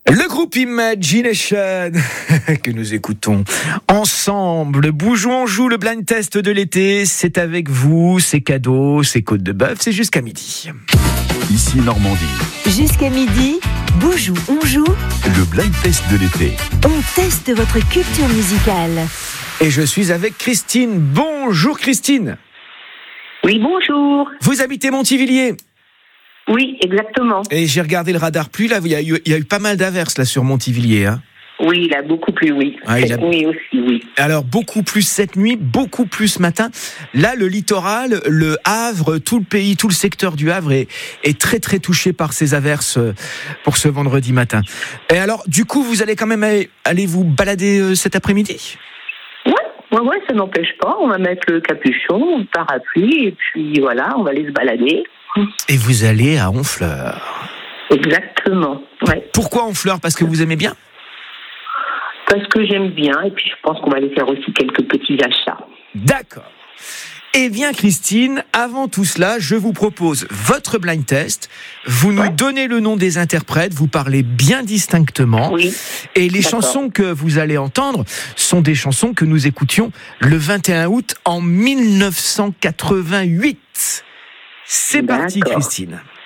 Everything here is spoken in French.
Le groupe Imagination que nous écoutons ensemble. Boujou on joue le blind test de l'été. C'est avec vous, c'est cadeau, c'est côte de bœuf, c'est jusqu'à midi. Ici Normandie. Jusqu'à midi, Boujou on joue. Le blind test de l'été. On teste votre culture musicale. Et je suis avec Christine. Bonjour Christine. Oui, bonjour. Vous habitez Montivilliers. Oui, exactement. Et j'ai regardé le radar pluie, là, il y a eu pas mal d'averses là sur Montivilliers. Hein. Oui, il a beaucoup plu, oui. Ah, Cette nuit aussi, oui. Alors, beaucoup plus cette nuit, beaucoup plus ce matin. Là, le littoral, le Havre, tout le pays, tout le secteur du Havre est très, très touché par ces averses pour ce vendredi matin. Et alors, du coup, vous allez quand même aller vous balader cet après-midi ? Ouais, ça n'empêche pas. On va mettre le capuchon, le parapluie, et puis voilà, on va aller se balader. Et vous allez à Honfleur. Exactement, ouais. Pourquoi Honfleur ? Parce que vous aimez bien ? Parce que j'aime bien, et puis je pense qu'on va aller faire aussi quelques petits achats. D'accord. Eh bien, Christine, avant tout cela, je vous propose votre blind test. Vous nous donnez le nom des interprètes, vous parlez bien distinctement. Oui. Et les chansons que vous allez entendre sont des chansons que nous écoutions le 21 août en 1988. C'est parti, Christine.